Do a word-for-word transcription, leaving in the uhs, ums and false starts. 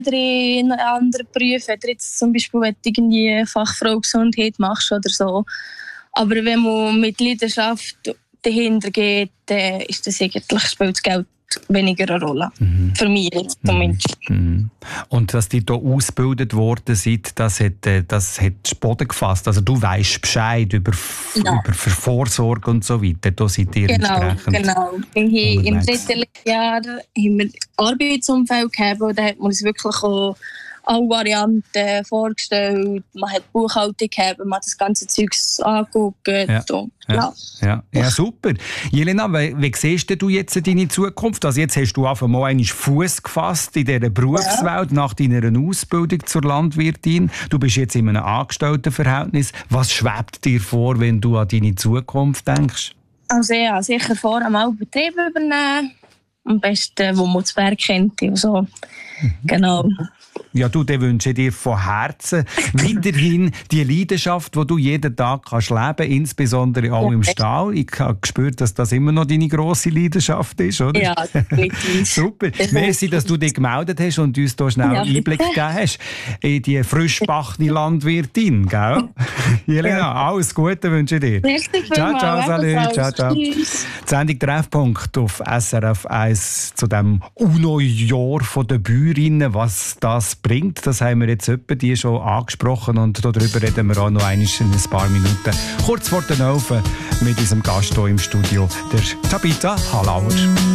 in anderen Berufen, wenn du jetzt zum Beispiel wenn du irgendwie Fachfrau Gesundheit machst oder so. Aber wenn man mit Leidenschaft dahinter geht, dann ist das eigentlich, spielt das Geld weniger eine Rolle. Mhm. Für mich jetzt zumindest. Mhm. Und dass die hier ausgebildet worden sind, das hat, das hat Boden gefasst. Also du weisst Bescheid über, ja. über Vorsorge und so weiter. Da seid ihr genau, entsprechend genau. Wir im dritten Jahr haben wir Arbeitsumfeld gehabt und da hat man uns wirklich auch alle Varianten vorgestellt. Man hat Buchhaltung gehabt, man hat das ganze Zeug angeguckt. Ja. Und, ja. Ja. Ja. Ja, super. Jelena, wie, wie siehst du jetzt deine Zukunft? Also jetzt hast du einfach mal einen Fuß gefasst in dieser Berufswelt ja. nach deiner Ausbildung zur Landwirtin. Du bist jetzt in einem Angestelltenverhältnis. Was schwebt dir vor, wenn du an deine Zukunft denkst? Also ja, sicher vor einmal Betrieb übernehmen. Am besten, wo man das Berg kennt. So. Mhm. Genau. Ja, du, dann wünsche ich dir von Herzen weiterhin die Leidenschaft, die du jeden Tag kannst leben, insbesondere auch ja, im Stall. Ich habe gespürt, dass das immer noch deine grosse Leidenschaft ist, oder? Ja, definitiv. Super. Merci, dass du dich gemeldet hast und uns hier schnell ja, Einblick gegeben hast in die frischbackene Landwirtin, gell? Jelena, ja. alles Gute wünsche ich dir. Richtig, ciao, ciao, salut, ciao, ciao. Tschüss. Die Sendung Treffpunkt auf S R F eins zu dem UNO-Jahr der Bäuerinnen, was das bringt. Das haben wir jetzt etwa die schon angesprochen und darüber reden wir auch noch einmal in ein paar Minuten. Kurz vor den Elfen mit unserem Gast hier im Studio, der Tabitha Hallauer.